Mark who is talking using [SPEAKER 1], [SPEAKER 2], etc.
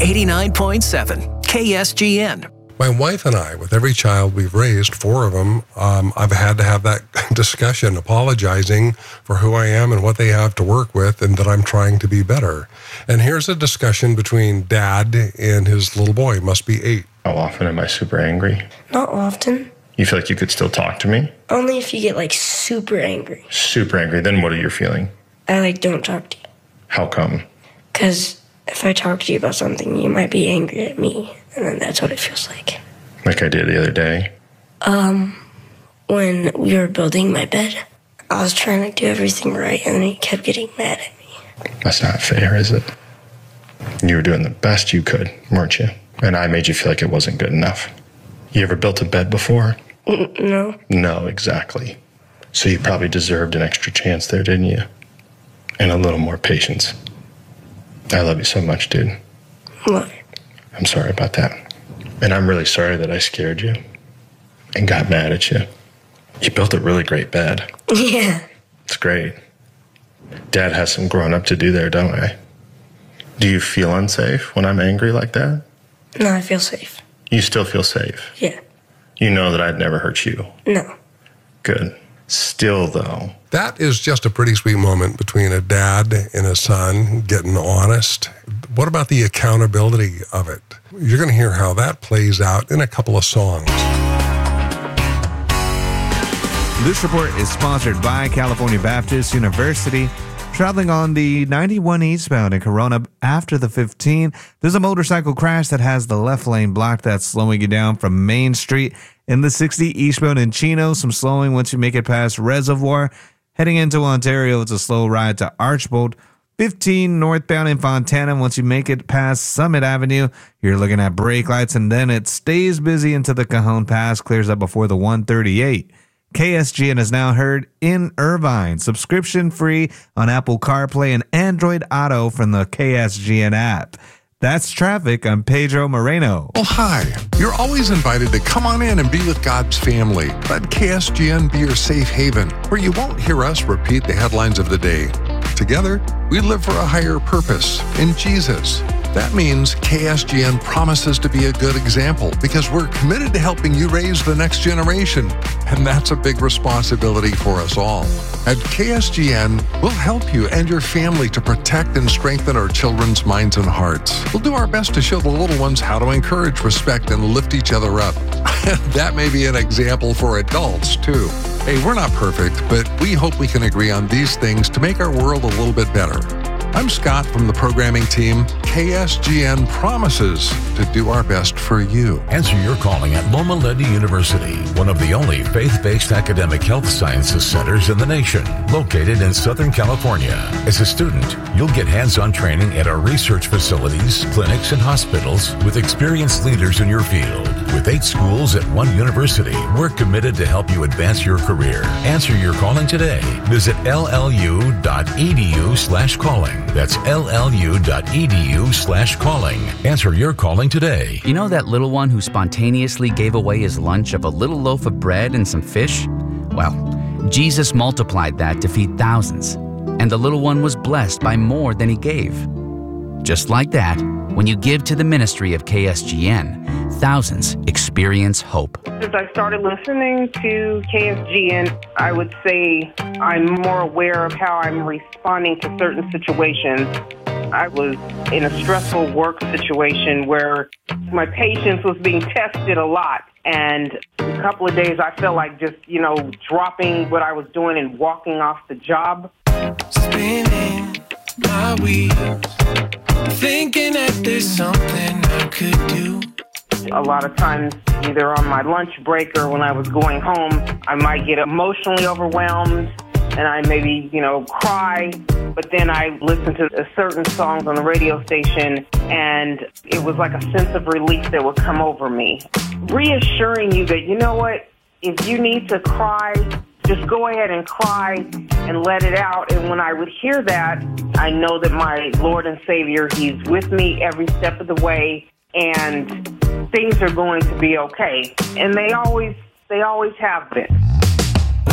[SPEAKER 1] 89.7 KSGN.
[SPEAKER 2] My wife and I, with every child we've raised, 4 of them, I've had to have that discussion, apologizing for who I am and what they have to work with and that I'm trying to be better. And here's a discussion between Dad and his little boy, must be 8.
[SPEAKER 3] How often am I super angry?
[SPEAKER 4] Not often.
[SPEAKER 3] You feel like you could still talk to me?
[SPEAKER 4] Only if you get, super angry.
[SPEAKER 3] Super angry, then what are you feeling?
[SPEAKER 4] I, don't talk to you.
[SPEAKER 3] How come?
[SPEAKER 4] Because if I talk to you about something, you might be angry at me, and then that's what it feels like.
[SPEAKER 3] Like I did the other day?
[SPEAKER 4] When we were building my bed, I was trying to do everything right, and then he kept getting mad at me.
[SPEAKER 3] That's not fair, is it? You were doing the best you could, weren't you? And I made you feel like it wasn't good enough. You ever built a bed before?
[SPEAKER 4] No.
[SPEAKER 3] No, exactly. So you probably deserved an extra chance there, didn't you? And a little more patience. I love you so much, dude.
[SPEAKER 4] Love you.
[SPEAKER 3] I'm sorry about that. And I'm really sorry that I scared you and got mad at you. You built a really great bed.
[SPEAKER 4] Yeah.
[SPEAKER 3] It's great. Dad has some growing up to do there, don't I? Do you feel unsafe when I'm angry like that?
[SPEAKER 4] No, I feel safe.
[SPEAKER 3] You still feel safe?
[SPEAKER 4] Yeah.
[SPEAKER 3] You know that I'd never hurt you?
[SPEAKER 4] No.
[SPEAKER 3] Good. Still, though.
[SPEAKER 2] That is just a pretty sweet moment between a dad and a son getting honest. What about the accountability of it? You're going to hear how that plays out in a couple of songs.
[SPEAKER 5] This report is sponsored by California Baptist University. Traveling on the 91 eastbound in Corona after the 15, there's a motorcycle crash that has the left lane blocked that's slowing you down from Main Street. In the 60 eastbound in Chino, some slowing once you make it past Reservoir. Heading into Ontario, it's a slow ride to Archbold. 15 northbound in Fontana, once you make it past Summit Avenue, you're looking at brake lights, and then it stays busy into the Cajon Pass, clears up before the 138. KSGN is now heard in Irvine, subscription free on Apple CarPlay and Android Auto from the KSGN app. That's traffic. I'm Pedro Moreno.
[SPEAKER 6] Oh, hi. You're always invited to come on in and be with God's family. Let KSGN be your safe haven, where you won't hear us repeat the headlines of the day. Together, we live for a higher purpose in Jesus. That means KSGN promises to be a good example because we're committed to helping you raise the next generation. And that's a big responsibility for us all. At KSGN, we'll help you and your family to protect and strengthen our children's minds and hearts. We'll do our best to show the little ones how to encourage, respect, and lift each other up. That may be an example for adults, too. Hey, we're not perfect, but we hope we can agree on these things to make our world a little bit better. I'm Scott from the programming team. KSGN promises to do our best for you.
[SPEAKER 7] Answer your calling at Loma Linda University, one of the only faith-based academic health sciences centers in the nation, located in Southern California. As a student, you'll get hands-on training at our research facilities, clinics, and hospitals with experienced leaders in your field. With 8 schools at one university, we're committed to help you advance your career. Answer your calling today. Visit llu.edu/calling. That's llu.edu/calling. Answer your calling today.
[SPEAKER 8] You know that little one who spontaneously gave away his lunch of a little loaf of bread and some fish? Well, Jesus multiplied that to feed thousands, and the little one was blessed by more than he gave. Just like that, when you give to the ministry of KSGN, thousands experience hope.
[SPEAKER 9] Since I started listening to KSGN, I would say I'm more aware of how I'm responding to certain situations. I was in a stressful work situation where my patience was being tested a lot. And a couple of days I felt like just, dropping what I was doing and walking off the job.
[SPEAKER 10] Spinning my wheels, thinking that there's something I could do.
[SPEAKER 9] A lot of times, either on my lunch break or when I was going home, I might get emotionally overwhelmed and I maybe, cry. But then I listened to certain songs on the radio station and it was like a sense of relief that would come over me. Reassuring you that, you know what, if you need to cry, just go ahead and cry and let it out. And when I would hear that, I know that my Lord and Savior, He's with me every step of the way and things are going to be okay. And they always have been.